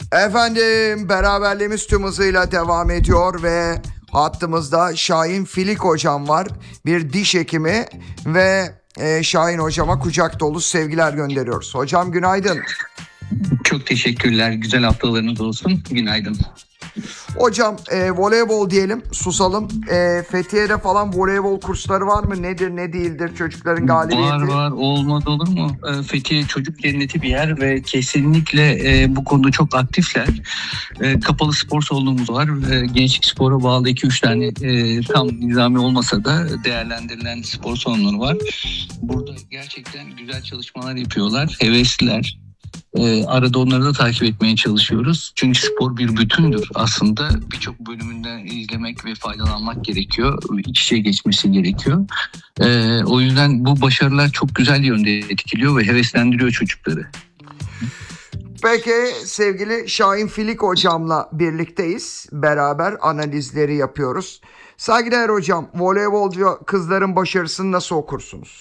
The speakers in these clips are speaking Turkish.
Efendim, beraberliğimiz tüm hızıyla devam ediyor ve hattımızda Şahin Filik hocam var. Bir diş hekimi ve Şahin hocama kucak dolu sevgiler gönderiyoruz. Hocam günaydın. Çok teşekkürler. Güzel haftalarınız olsun. Günaydın. Hocam voleybol diyelim, susalım. Fethiye'de falan voleybol kursları var mı? Nedir ne değildir çocukların galibiyeti? Var olmaz olur mu? Fethiye çocuk cenneti bir yer ve kesinlikle bu konuda çok aktifler. Kapalı spor salonumuz var. Gençlik spora bağlı 2-3 tane tam nizami olmasa da değerlendirilen spor salonları var. Burada gerçekten güzel çalışmalar yapıyorlar. Hevesliler. Arada onları da takip etmeye çalışıyoruz. Çünkü spor bir bütündür aslında. Birçok bölümünden izlemek ve faydalanmak gerekiyor. İç içe geçmesi gerekiyor. O yüzden bu başarılar çok güzel yönde etkiliyor ve heveslendiriyor çocukları. Peki sevgili Şahin Filik hocamla birlikteyiz. Beraber analizleri yapıyoruz. Saygıdeğer hocam, voleybolcu kızların başarısını nasıl okursunuz?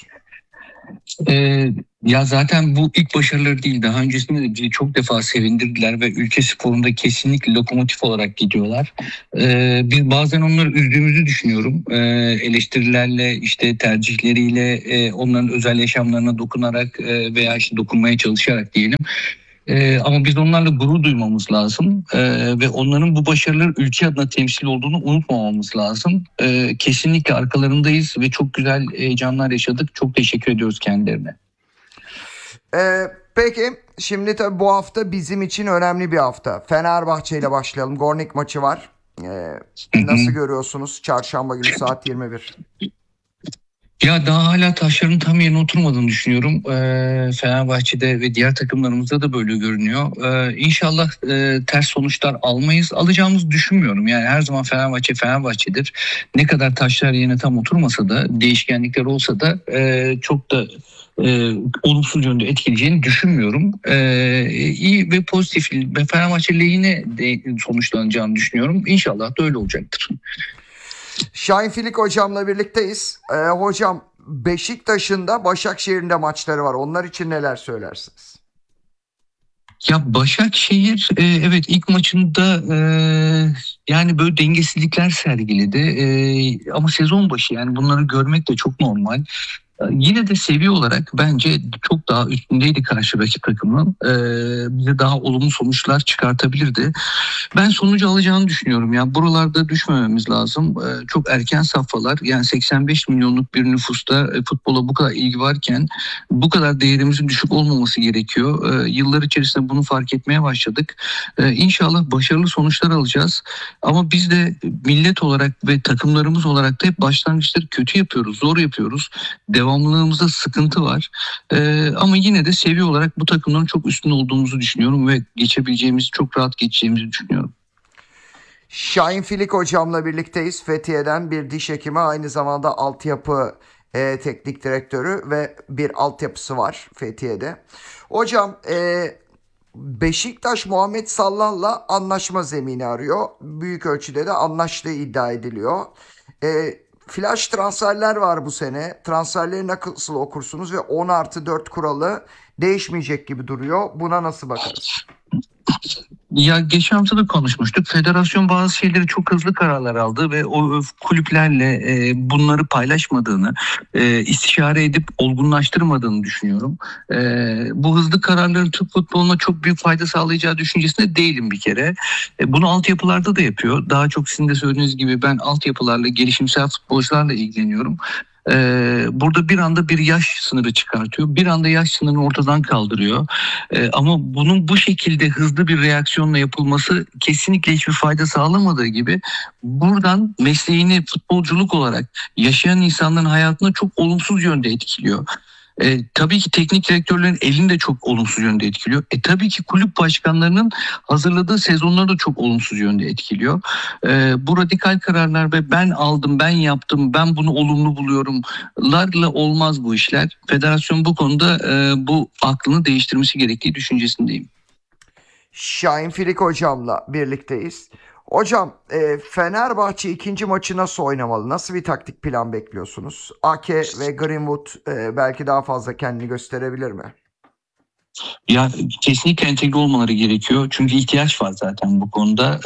Ya zaten bu ilk başarıları değil. Daha öncesinde de bizi çok defa sevindirdiler ve ülke sporunda kesinlikle lokomotif olarak gidiyorlar. Biz bazen onları üzdüğümüzü düşünüyorum. Eleştirilerle, işte tercihleriyle, onların özel yaşamlarına dokunarak veya işte dokunmaya çalışarak diyelim. Ama biz onlarla gurur duymamız lazım ve onların bu başarıları ülke adına temsil olduğunu unutmamamız lazım. Kesinlikle arkalarındayız ve çok güzel heyecanlar yaşadık. Çok teşekkür ediyoruz kendilerine. Peki şimdi tabii bu hafta bizim için önemli bir hafta. Fenerbahçe ile başlayalım. Gornik maçı var. Nasıl görüyorsunuz? Çarşamba günü saat 21. Ya daha hala taşların tam yerine oturmadığını düşünüyorum. Fenerbahçe'de ve diğer takımlarımızda da böyle görünüyor. İnşallah ters sonuçlar almayız. Alacağımızı düşünmüyorum. Yani her zaman Fenerbahçe Fenerbahçe'dir. Ne kadar taşlar yerine tam oturmasa da, değişkenlikler olsa da çok da olumsuz yönde etkileyeceğini düşünmüyorum. İyi ve pozitif ve Fenerbahçe lehine de sonuçlanacağını düşünüyorum. İnşallah da öyle olacaktır. Şahin Filik hocamla birlikteyiz. Hocam, Beşiktaş'ın da Başakşehir'in de maçları var. Onlar için neler söylersiniz? Ya Başakşehir evet ilk maçında yani böyle dengesizlikler sergiledi. Ama sezon başı yani bunları görmek de çok normal. Yine de seviye olarak bence çok daha üstündeydi karşı rakip takımın. Bize daha olumlu sonuçlar çıkartabilirdi. Ben sonucu alacağını düşünüyorum. Ya buralarda düşmememiz lazım. Çok erken safhalar, yani 85 milyonluk bir nüfusta futbola bu kadar ilgi varken bu kadar değerimizin düşük olmaması gerekiyor. Yıllar içerisinde bunu fark etmeye başladık. İnşallah başarılı sonuçlar alacağız. Ama biz de millet olarak ve takımlarımız olarak da hep başlangıçları kötü yapıyoruz, zor yapıyoruz. Devamlılığımızda sıkıntı var. Ama yine de seviye olarak bu takımların çok üstün olduğumuzu düşünüyorum ve geçebileceğimizi, çok rahat geçeceğimizi düşünüyorum. Şahin Filik hocamla birlikteyiz. Fethiye'den bir diş hekimi, aynı zamanda altyapı teknik direktörü ve bir altyapısı var Fethiye'de. Hocam, Beşiktaş Muhammed Salah'la anlaşma zemini arıyor. Büyük ölçüde de anlaştığı iddia ediliyor. Flash transferler var bu sene. Transferleri nasıl okursunuz ve 10+4 kuralı değişmeyecek gibi duruyor. Buna nasıl bakarız? Ya geçen hafta da konuşmuştuk. Federasyon bazı şeyleri çok hızlı kararlar aldı ve o kulüplerle bunları paylaşmadığını, istişare edip olgunlaştırmadığını düşünüyorum. Bu hızlı kararların Türk futboluna çok büyük fayda sağlayacağı düşüncesinde değilim bir kere. Bunu altyapılarda da yapıyor. Daha çok sizin de söylediğiniz gibi ben altyapılarla, gelişimsel futbolcularla ilgileniyorum. Burada bir anda bir yaş sınırı çıkartıyor. Bir anda yaş sınırını ortadan kaldırıyor. Ama bunun bu şekilde hızlı bir reaksiyonla yapılması kesinlikle hiçbir fayda sağlamadığı gibi buradan mesleğini futbolculuk olarak yaşayan insanların hayatını çok olumsuz yönde etkiliyor. Tabii ki teknik direktörlerin elini de çok olumsuz yönde etkiliyor. Tabii ki kulüp başkanlarının hazırladığı sezonları da çok olumsuz yönde etkiliyor. Bu radikal kararlar ve ben aldım, ben yaptım, ben bunu olumlu buluyorumlarla olmaz bu işler. Federasyon bu konuda bu aklını değiştirmesi gerektiği düşüncesindeyim. Şahin Filik hocamla birlikteyiz. Hocam, Fenerbahçe ikinci maçı nasıl oynamalı? Nasıl bir taktik plan bekliyorsunuz? Ake ve Greenwood belki daha fazla kendini gösterebilir mi? Ya kesinlikle entegre olmaları gerekiyor. Çünkü ihtiyaç var zaten bu konuda.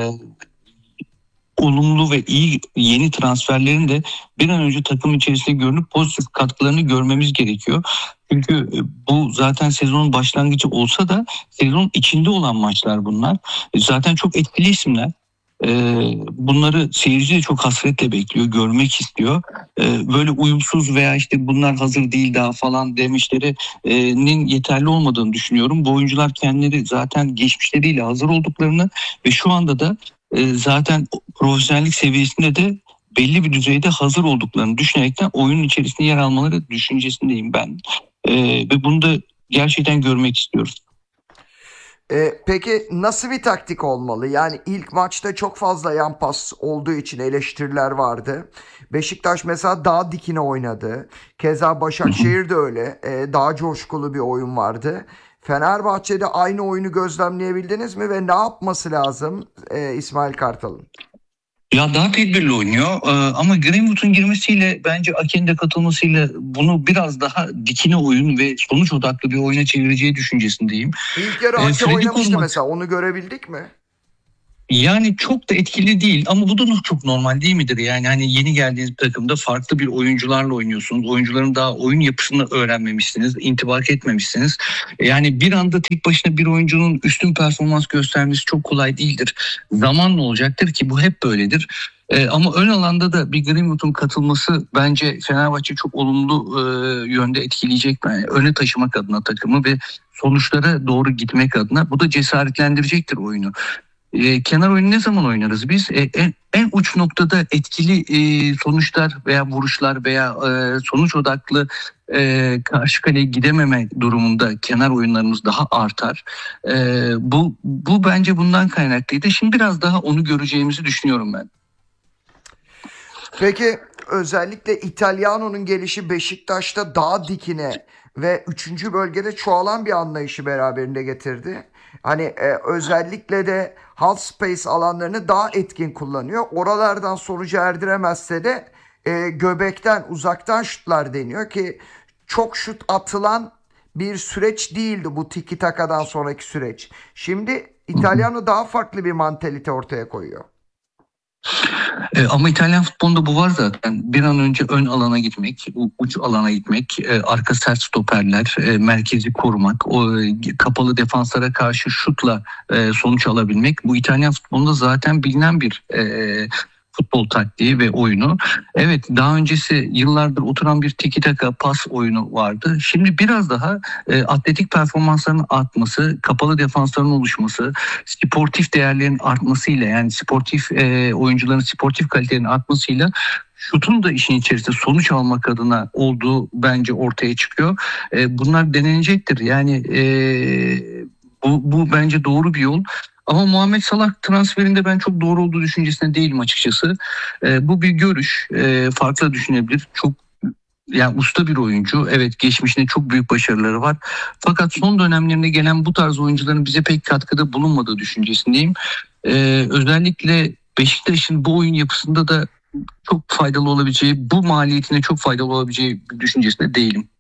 Olumlu ve iyi yeni transferlerin de bir an önce takım içerisinde görünüp pozitif katkılarını görmemiz gerekiyor. Çünkü bu zaten sezonun başlangıcı olsa da sezon içinde olan maçlar bunlar. Zaten çok etkili isimler. Bunları seyirci de çok hasretle bekliyor, görmek istiyor. Böyle uyumsuz veya işte bunlar hazır değil daha falan demişlerinin yeterli olmadığını düşünüyorum. Bu oyuncular kendileri zaten geçmişleriyle hazır olduklarını ve şu anda da zaten profesyonellik seviyesinde de belli bir düzeyde hazır olduklarını düşünerekten oyunun içerisinde yer almaları düşüncesindeyim ben. Ve bunu da gerçekten görmek istiyoruz. Peki nasıl bir taktik olmalı? Yani ilk maçta çok fazla yan pas olduğu için eleştiriler vardı. Beşiktaş mesela daha dikine oynadı. Keza Başakşehir de öyle. Daha coşkulu bir oyun vardı. Fenerbahçe'de aynı oyunu gözlemleyebildiniz mi ve ne yapması lazım İsmail Kartal'ın? Ya daha tedbirli oynuyor ama Greenwood'un girmesiyle bence Aken'in de katılmasıyla bunu biraz daha dikine oyun ve sonuç odaklı bir oyuna çevireceği düşüncesindeyim. İlk yarı Ake Fred'i oynamıştı korumak mesela. Onu görebildik mi? yani çok da etkili değil ama bu da çok normal değil midir? Yani hani yeni geldiğiniz takımda farklı bir oyuncularla oynuyorsunuz. Oyuncuların daha oyun yapısını öğrenmemişsiniz, intibak etmemişsiniz. Yani bir anda tek başına bir oyuncunun üstün performans göstermesi çok kolay değildir. Zamanla olacaktır ki bu hep böyledir. Ama ön alanda da bir Greenwood'un katılması bence Fenerbahçe çok olumlu yönde etkileyecek. Yani öne taşımak adına takımı ve sonuçlara doğru gitmek adına bu da cesaretlendirecektir oyunu. Kenar oyunu ne zaman oynarız biz? En uç noktada etkili sonuçlar veya vuruşlar veya sonuç odaklı karşı kaleye gidememe durumunda kenar oyunlarımız daha artar. Bu bence bundan kaynaklıydı. Şimdi biraz daha onu göreceğimizi düşünüyorum ben. Peki özellikle İtalyano'nun gelişi Beşiktaş'ta daha dikine ve üçüncü bölgede çoğalan bir anlayışı beraberinde getirdi. Hani özellikle de half space alanlarını daha etkin kullanıyor. Oralardan sonucu erdiremezse de göbekten uzaktan şutlar deniyor ki çok şut atılan bir süreç değildi bu tiki takadan sonraki süreç. Şimdi İtalyano daha farklı bir mantalite ortaya koyuyor. Ama İtalyan futbolunda bu var zaten. Bir an önce ön alana gitmek, uç alana gitmek, arka sert stoperler, merkezi korumak, kapalı defanslara karşı şutla sonuç alabilmek. Bu İtalyan futbolunda zaten bilinen bir futbol taktiği ve oyunu. Evet, daha öncesi yıllardır oturan bir tiki taka pas oyunu vardı. Şimdi biraz daha atletik performansların artması, kapalı defansların oluşması, sportif değerlerin artmasıyla yani sportif oyuncuların sportif kalitelerinin artmasıyla şutun da işin içerisinde sonuç almak adına olduğu bence ortaya çıkıyor. Bunlar denenecektir. Yani bu bence doğru bir yol. Ama Muhammed Salah transferinde ben çok doğru olduğu düşüncesinde değilim açıkçası. Bu bir görüş. Farklı düşünebilir. Çok yani usta bir oyuncu. Evet, geçmişinde çok büyük başarıları var. Fakat son dönemlerinde gelen bu tarz oyuncuların bize pek katkıda bulunmadığı düşüncesindeyim. Özellikle Beşiktaş'ın bu oyun yapısında da çok faydalı olabileceği, bu maliyetine çok faydalı olabileceği düşüncesinde değilim.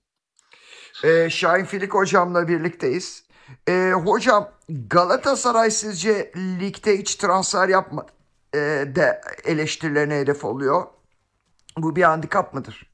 Şahin Filik hocamla birlikteyiz. Hocam Galatasaray sizce ligde hiç transfer yapma de eleştirilerine hedef oluyor. Bu bir handikap mıdır?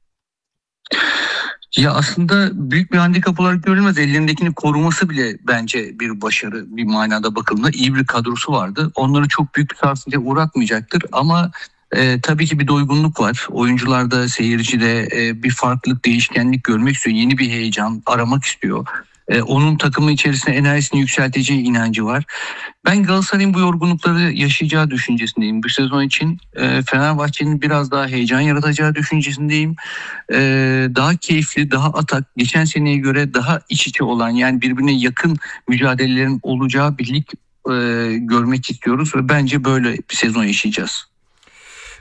Ya aslında büyük bir handikap olarak görülmez. Ellerindekini koruması bile bence bir başarı bir manada bakıldığında iyi bir kadrosu vardı. Onları çok büyük bir sarsıntıya uğratmayacaktır ama tabii ki bir doygunluk var. Oyuncularda, seyircide bir farklılık, değişkenlik görmek istiyor. Yeni bir heyecan aramak istiyor. Onun takımı içerisinde enerjisini yükselteceği inancı var. Ben Galatasaray'ın bu yorgunlukları yaşayacağı düşüncesindeyim. Bu sezon için Fenerbahçe'nin biraz daha heyecan yaratacağı düşüncesindeyim. Daha keyifli, daha atak, geçen seneye göre daha iç içe olan yani birbirine yakın mücadelelerin olacağı bir lig görmek istiyoruz ve bence böyle bir sezon yaşayacağız.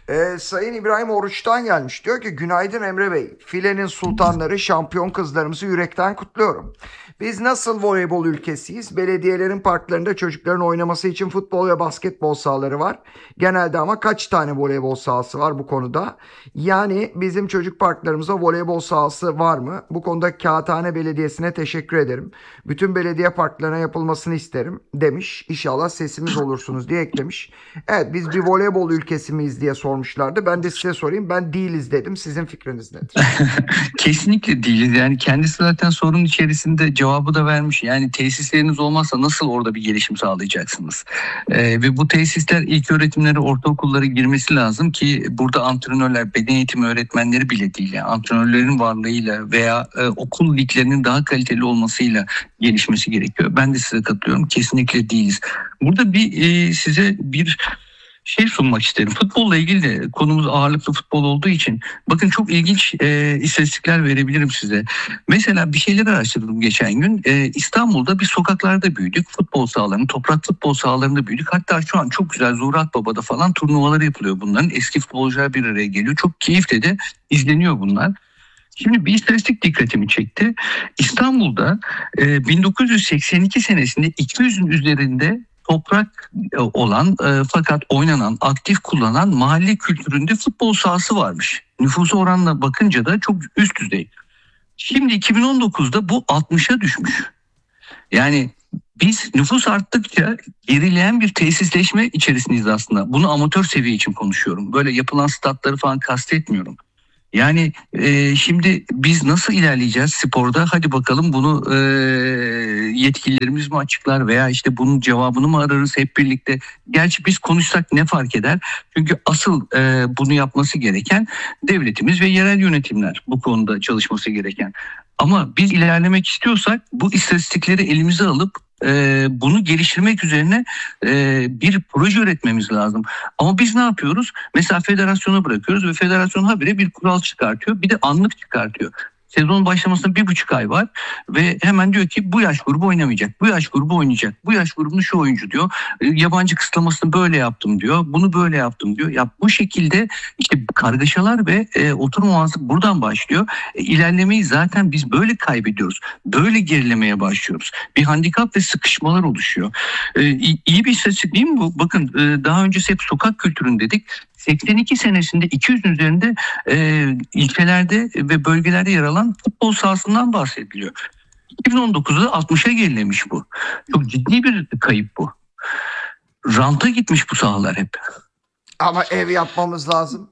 Sayın İbrahim Oruç'tan gelmiş. Diyor ki günaydın Emre Bey. Filenin sultanları şampiyon kızlarımızı yürekten kutluyorum. Biz nasıl voleybol ülkesiyiz? Belediyelerin parklarında çocukların oynaması için futbol ve basketbol sahaları var. Genelde ama kaç tane voleybol sahası var bu konuda? Yani bizim çocuk parklarımızda voleybol sahası var mı? Bu konuda Kağıthane Belediyesi'ne teşekkür ederim. Bütün belediye parklarına yapılmasını isterim demiş. İnşallah sesimiz olursunuz diye eklemiş. Evet, biz bir voleybol ülkesi miyiz diye sormuşlardı. Ben de size sorayım. Ben değiliz dedim. Sizin fikriniz nedir? Kesinlikle değiliz. Yani kendisi zaten sorunun içerisinde cevabı da vermiş. Yani tesisleriniz olmazsa nasıl orada bir gelişim sağlayacaksınız? Ve bu tesisler ilk öğretimlere, ortaokullara girmesi lazım ki burada antrenörler, beden eğitimi öğretmenleri bile değil. Yani antrenörlerin varlığıyla veya okul liglerinin daha kaliteli olmasıyla gelişmesi gerekiyor. Ben de size katılıyorum. Kesinlikle değiliz. Burada size bir şey sunmak isterim. Futbolla ilgili de konumuz ağırlıklı futbol olduğu için bakın çok ilginç istatistikler verebilirim size. Mesela bir şeyler araştırdım geçen gün. İstanbul'da bir sokaklarda büyüdük. Futbol sahalarını, toprak futbol sahalarında büyüdük. Hatta şu an çok güzel Zurat Baba'da falan turnuvalar yapılıyor bunların. Eski futbolcular bir araya geliyor. Çok keyifle de izleniyor bunlar. Şimdi bir istatistik dikkatimi çekti. İstanbul'da 1982 senesinde 200'ün üzerinde toprak olan fakat oynanan, aktif kullanan mahalle kültüründe futbol sahası varmış. Nüfusu oranla bakınca da çok üst düzey. Şimdi 2019'da bu 60'a düşmüş. Yani biz nüfus arttıkça gerileyen bir tesisleşme içerisindeyiz aslında. Bunu amatör seviye için konuşuyorum. Böyle yapılan statları falan kastetmiyorum. Yani şimdi biz nasıl ilerleyeceğiz sporda? Hadi bakalım bunu yetkililerimiz mi açıklar veya işte bunun cevabını mı ararız hep birlikte? Gerçi biz konuşsak ne fark eder? Çünkü asıl bunu yapması gereken devletimiz ve yerel yönetimler, bu konuda çalışması gereken. Ama biz ilerlemek istiyorsak bu istatistikleri elimize alıp bunu geliştirmek üzerine bir proje üretmemiz lazım. Ama biz ne yapıyoruz? Mesela federasyona bırakıyoruz ve federasyon habire bir kural çıkartıyor. Bir de anlık çıkartıyor. Sezon başlamasına 1,5 ay var ve hemen diyor ki bu yaş grubu oynamayacak, bu yaş grubu oynayacak, bu yaş grubunun şu oyuncu diyor, yabancı kısıtlamasını böyle yaptım diyor, bunu böyle yaptım diyor. Ya bu şekilde işte kargaşalar ve oturmamazlık buradan başlıyor. İlerlemeyi zaten biz böyle kaybediyoruz, böyle gerilemeye başlıyoruz. Bir handikap ve sıkışmalar oluşuyor. İyi bir istatistik değil mi bu? Bakın daha öncesi hep sokak kültürünü dedik. 82 senesinde 200'ün üzerinde ilçelerde ve bölgelerde yer alan futbol sahasından bahsediliyor. 2019'da 60'a gerilemiş bu. Çok ciddi bir kayıp bu. Ranta gitmiş bu sahalar hep. Ama ev yapmamız lazım.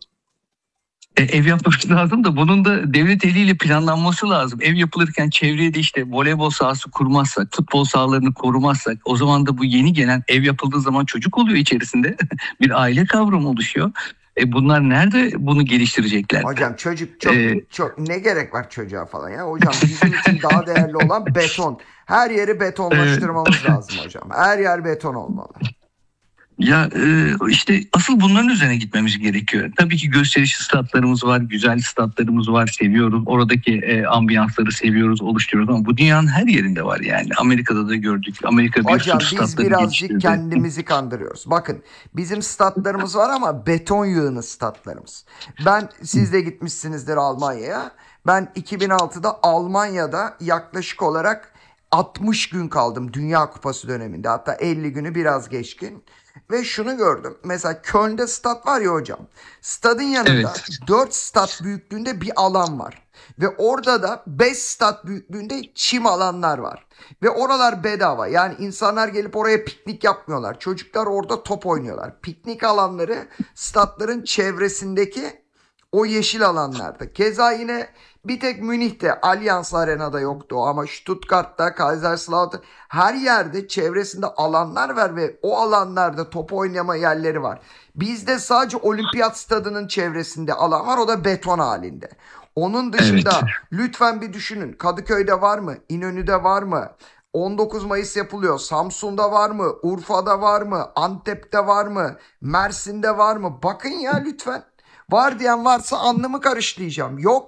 Ev yapmak lazım da bunun da devlet eliyle planlanması lazım. Ev yapılırken çevreye de işte voleybol sahası kurmazsak, futbol sahalarını korumazsak o zaman da bu yeni gelen ev yapıldığı zaman çocuk oluyor içerisinde. Bir aile kavramı oluşuyor. Bunlar nerede bunu geliştirecekler? Hocam çocuk çok ne gerek var çocuğa falan ya? Hocam bizim için daha değerli olan beton. Her yeri betonlaştırmamız lazım hocam. Her yer beton olmalı. Ya işte asıl bunların üzerine gitmemiz gerekiyor. Tabii ki gösterişli statlarımız var, güzel statlarımız var, seviyoruz. Oradaki ambiyansları seviyoruz, oluşturuyoruz ama bu dünyanın her yerinde var yani. Amerika'da da gördük. Amerika bir Hocam sürü biz statları birazcık geliştirdi. kendimizi kandırıyoruz. Bakın bizim statlarımız var ama beton yığını statlarımız. Siz de gitmişsinizdir Almanya'ya. Ben 2006'da Almanya'da yaklaşık olarak 60 gün kaldım Dünya Kupası döneminde. Hatta 50 günü biraz geçkin. Ve şunu gördüm. Mesela Köln'de stat var ya hocam. Stadın yanında Evet. 4 stat büyüklüğünde bir alan var. Ve orada da 5 stat büyüklüğünde çim alanlar var. Ve oralar bedava. Yani insanlar gelip oraya piknik yapmıyorlar. Çocuklar orada top oynuyorlar. Piknik alanları statların çevresindeki o yeşil alanlarda. Keza yine bir tek Münih'te Allianz Arena'da yoktu ama Stuttgart'ta, Kaiserslautern her yerde çevresinde alanlar var ve o alanlarda top oynama yerleri var. Bizde sadece Olimpiyat Stadı'nın çevresinde alan var, o da beton halinde. Onun dışında Evet. lütfen bir düşünün, Kadıköy'de var mı? İnönü'de var mı? 19 Mayıs yapılıyor. Samsun'da var mı? Urfa'da var mı? Antep'te var mı? Mersin'de var mı? Bakın ya lütfen. Var diyen varsa alnımı karışlayacağım. Yok.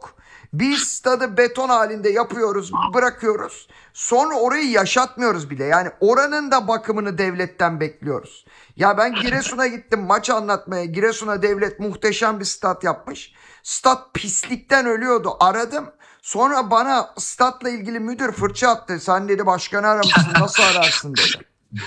Biz stadı beton halinde yapıyoruz, bırakıyoruz. Sonra orayı yaşatmıyoruz bile. Yani oranın da bakımını devletten bekliyoruz. Ya ben Giresun'a gittim maç anlatmaya. Giresun'a devlet muhteşem bir stat yapmış. Stat pislikten ölüyordu. Aradım. Sonra bana statla ilgili müdür fırça attı. Sen dedi başkanı aramışsın, nasıl ararsın dedi.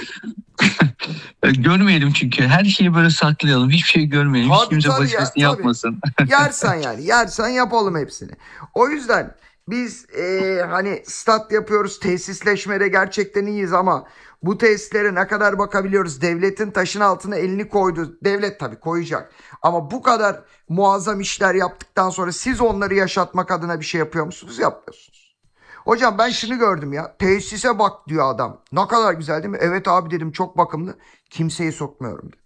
Görmeyelim çünkü. Her şeyi böyle saklayalım. Hiçbir şey görmeyelim. Hiç kimse başkasını yapmasın. Yersen yani. Yersen yapalım hepsini. O yüzden biz hani stat yapıyoruz. Tesisleşmede gerçekten iyiyiz ama bu tesislere ne kadar bakabiliyoruz? Devletin taşın altına elini koydu. Devlet tabii koyacak. Ama bu kadar muazzam işler yaptıktan sonra siz onları yaşatmak adına bir şey yapıyor musunuz? Yapmıyorsunuz. Hocam ben şunu gördüm ya. Tesise bak diyor adam. Ne kadar güzel değil mi? Evet abi dedim, çok bakımlı. Kimseyi sokmuyorum dedi.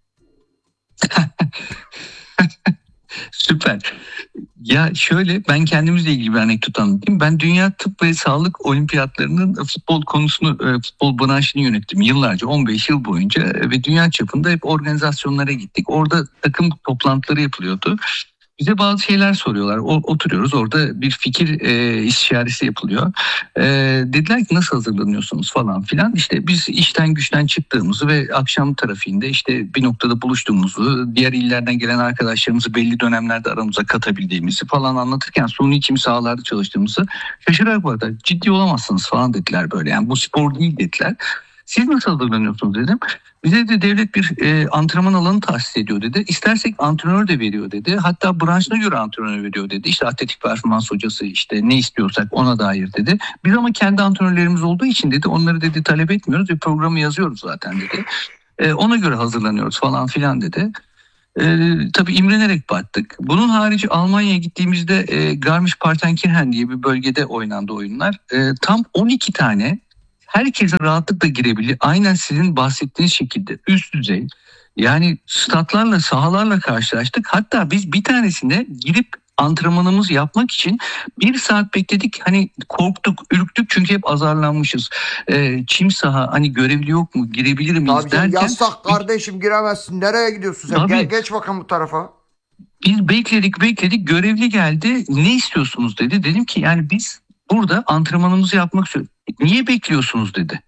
Süper. Ya şöyle, ben kendimizle ilgili bir anekdot anlatayım. Ben Dünya Tıp ve Sağlık Olimpiyatlarının futbol konusunu, futbol branşını yönettim yıllarca, 15 yıl boyunca ve dünya çapında hep organizasyonlara gittik. Orada takım toplantıları yapılıyordu. Bize bazı şeyler soruyorlar. Oturuyoruz orada, bir fikir istişaresi yapılıyor. Dediler ki nasıl hazırlanıyorsunuz falan filan. İşte biz işten güçten çıktığımızı ve akşam trafiğinde işte bir noktada buluştuğumuzu, diğer illerden gelen arkadaşlarımızı belli dönemlerde aramıza katabildiğimizi falan anlatırken suni içim sahalarda çalıştığımızı şaşırarak vardı. Ciddi olamazsınız falan dediler böyle. Yani bu spor değil dediler. Siz nasıl hazırlanıyorsunuz dedim. Bize de devlet bir antrenman alanı tahsis ediyor dedi. İstersek antrenör de veriyor dedi. Hatta branşına göre antrenör veriyor dedi. İşte atletik performans hocası, işte ne istiyorsak ona dair dedi. Biz ama kendi antrenörlerimiz olduğu için dedi, onları dedi talep etmiyoruz ve programı yazıyoruz zaten dedi. Ona göre hazırlanıyoruz falan filan dedi. Tabii imrenerek baktık. Bunun harici Almanya'ya gittiğimizde Garmisch-Partenkirchen diye bir bölgede oynandı oyunlar. Tam 12 tane herkese rahatlıkla girebilir. Aynen sizin bahsettiğiniz şekilde üst düzey. Yani statlarla, sahalarla karşılaştık. Hatta biz bir tanesine girip antrenmanımızı yapmak için 1 saat bekledik. Hani korktuk, ürktük çünkü hep azarlanmışız. Çim saha, hani görevli yok mu, girebilir miyiz Tabii canım, derken. yasak kardeşim, giremezsin. Nereye gidiyorsun sen? Gel, geç bakalım bu tarafa. Biz bekledik, görevli geldi. Ne istiyorsunuz dedi. Dedim ki yani biz burada antrenmanımızı yapmak istiyoruz. Niye bekliyorsunuz dedi.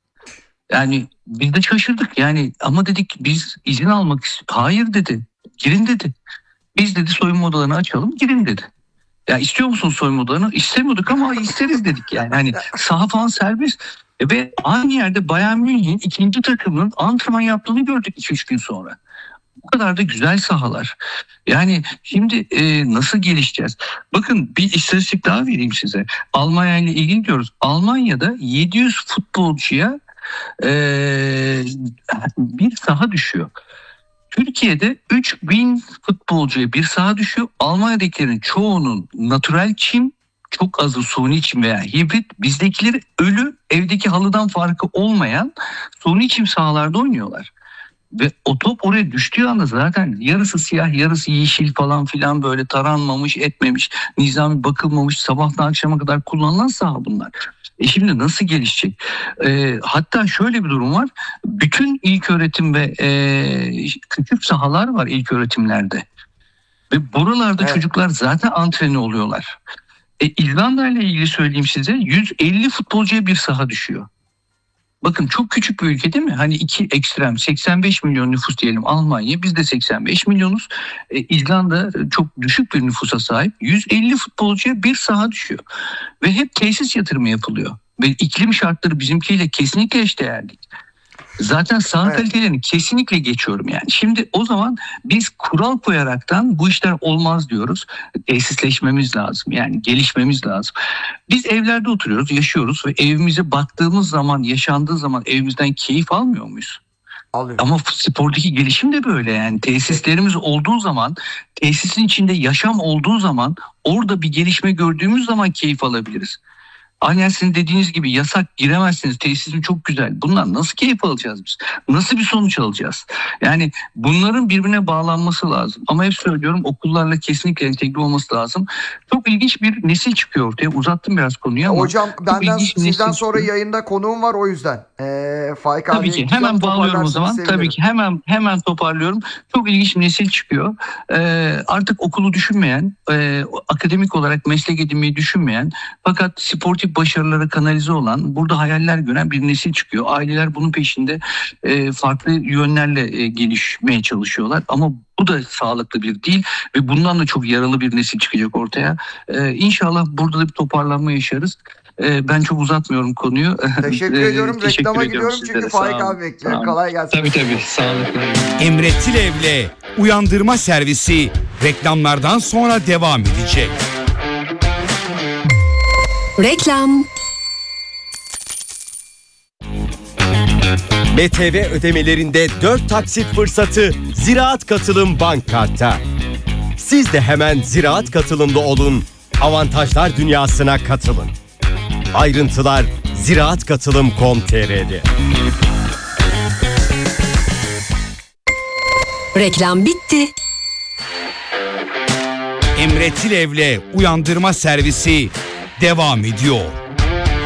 Yani biz de şaşırdık yani, ama dedik biz izin almak istiyoruz. Hayır dedi, girin dedi. Biz dedi soyunma odalarını açalım, girin dedi. Ya istiyor musunuz soyunma odalarını? İstemiyorduk ama isteriz dedik yani. Hani saha falan serbest. Ve aynı yerde Bayern Münih'in ikinci takımının antrenman yaptığını gördük 2-3 gün sonra. Bu kadar da güzel sahalar. Yani şimdi nasıl gelişeceğiz? Bakın bir istatistik daha vereyim size. Almanya ile ilgili diyoruz. Almanya'da 700 futbolcuya bir saha düşüyor. Türkiye'de 3000 futbolcuya bir saha düşüyor. Almanya'dakilerin çoğunun natürel çim, çok azı suni çim veya hibrit. Bizdekileri ölü, evdeki halıdan farkı olmayan suni çim sahalarda oynuyorlar. Ve o top oraya düştüğü anda zaten yarısı siyah, yarısı yeşil falan filan, böyle taranmamış, etmemiş, nizami bakılmamış, sabahtan akşama kadar kullanılan saha bunlar. Şimdi nasıl gelişecek? Hatta şöyle bir durum var. Bütün ilköğretim ve küçük sahalar var ilköğretimlerde. Ve buralarda çocuklar zaten antrene oluyorlar. İzlanda ile ilgili söyleyeyim size, 150 futbolcuya bir saha düşüyor. Bakın çok küçük bir ülke değil mi? Hani iki ekstrem, 85 milyon nüfus diyelim Almanya, biz de 85 milyonuz. İzlanda çok düşük bir nüfusa sahip. 150 futbolcuya bir saha düşüyor. Ve hep tesis yatırımı yapılıyor. Ve iklim şartları bizimkiyle kesinlikle eşdeğerlik. Zaten saha kalitelerini kesinlikle geçiyorum yani. Şimdi o zaman biz kural koyaraktan bu işler olmaz diyoruz. Tesisleşmemiz lazım, yani gelişmemiz lazım. Biz evlerde oturuyoruz, yaşıyoruz ve evimize baktığımız zaman, yaşandığı zaman evimizden keyif almıyor muyuz? Alıyor. Ama spordaki gelişim de böyle yani. Tesislerimiz olduğu zaman, tesisin içinde yaşam olduğu zaman, orada bir gelişme gördüğümüz zaman keyif alabiliriz. Aynen sizin dediğiniz gibi yasak, giremezsiniz, tesisin çok güzel. Bunlar nasıl keyif alacağız biz? Nasıl bir sonuç alacağız? Yani bunların birbirine bağlanması lazım. Ama hep söylüyorum, okullarla kesinlikle entegre olması lazım. Çok ilginç bir nesil çıkıyor ortaya. Uzattım biraz konuyu ama. Hocam benden ilginç sizden nesil sonra çıkıyor. yayında konuğum var, o yüzden. Faik Tabii abiye ki gideceğim, hemen bağlıyorum o toparlarsanız zaman. sevinirim. Tabii ki hemen toparlıyorum. Çok ilginç bir nesil çıkıyor. Artık okulu düşünmeyen, akademik olarak meslek edinmeyi düşünmeyen, fakat sportif başarılara kanalize olan, burada hayaller gören bir nesil çıkıyor. Aileler bunun peşinde farklı yönlerle gelişmeye çalışıyorlar. Ama bu da sağlıklı bir değil ve bundan da çok yaralı bir nesil çıkacak ortaya. İnşallah burada da bir toparlanma yaşarız. Ben çok uzatmıyorum konuyu. Teşekkür ediyorum. Teşekkür Reklama ediyorum gidiyorum çünkü sizlere. Faik Sağ olun. abi bekliyor. Sağ olun. Kolay gelsin. Tabii sağlıklı. Emre Tilev'le Uyandırma Servisi reklamlardan sonra devam edecek. Reklam. BTV ödemelerinde 4 taksit fırsatı Ziraat Katılım Bank Kart'ta. Siz de hemen Ziraat Katılım'da olun, avantajlar dünyasına katılın. Ayrıntılar ziraatkatılım.com.tr'de. Reklam bitti. Emre Tilev'le Uyandırma Servisi devam ediyor.